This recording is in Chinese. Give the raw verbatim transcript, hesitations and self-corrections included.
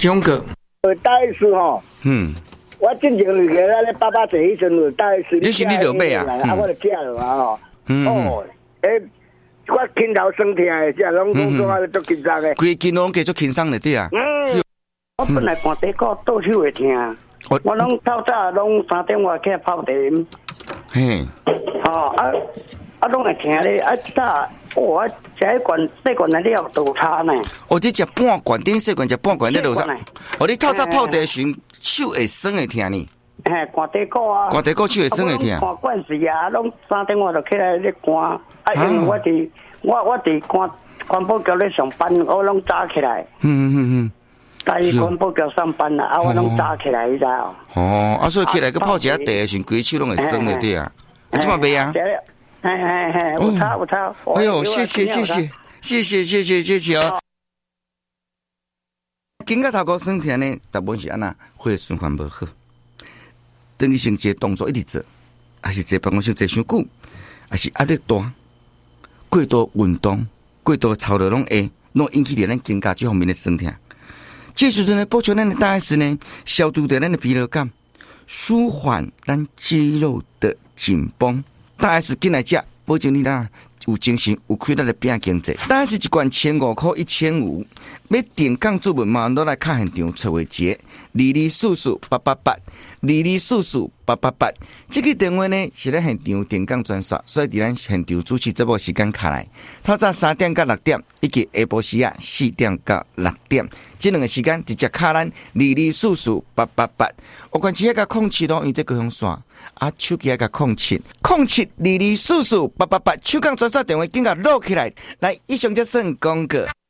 钟哥， 呃，大 S 吼， 嗯， 我进前去个咱咧爸爸坐迄阵有大 S， 你是你就买啊？ 啊，我就食了嘛吼。 嗯， 哦，诶，我筋头酸痛诶，这拢讲说啊，足紧张诶。 规筋拢继续轻松咧滴啊。 嗯，我本来寒底骨倒手会痛，我拢透早拢三点外起来泡茶。 嘿， 吼啊啊，拢会痛咧，啊早。我食一罐细罐的了倒差呢。 哦，你食半罐，顶细罐食半罐，你落啥？哦，你透早泡茶时手会酸会痛呢？ 嘿，寒底骨啊， 寒底骨手会酸会痛。 寒罐时啊，拢三点我就起来咧寒。啊，因为我伫我我伫关关宝桥咧上班，我拢早起来。 嗯嗯嗯。 在关宝桥上班啦，啊，我拢早起来，你知哦。 哦，啊，所以起来个泡一下茶时，规手拢会酸咧滴啊。你即马袂啊？ 嘿嘿嘿，有差有差。 哎呦，谢谢谢谢谢谢谢谢谢谢哦。经过头壳酸甜呢，大部分是安那血循环无好，等于成一个动作一直做，还是坐办公室坐伤久，还是压力大，过度运动、过度操劳拢会，拢引起着咱肩胛这方面的酸痛。这时阵呢，补充咱的大 S 呢，消除掉咱的疲劳感，舒缓咱肌肉的紧绷。大 S 进来吃，保证你啦有精神，有开力来拼经济。大 S 一罐千五块，一千五。要定岗主文嘛，都来看现场找位节，二二四四八八八，二二四四八八八。这个电话呢是咱现场定岗专线，所以伫咱现场主持节目时间卡来，透早三点到六点，以及下晡时啊四点到六点，这两个时间直接卡咱二二四四八八八。我关系迄个空气咯，因这高雄线啊，手机迄个空气，空气二二四四八八八，手机专线电话紧甲录起来，来以上就算广告。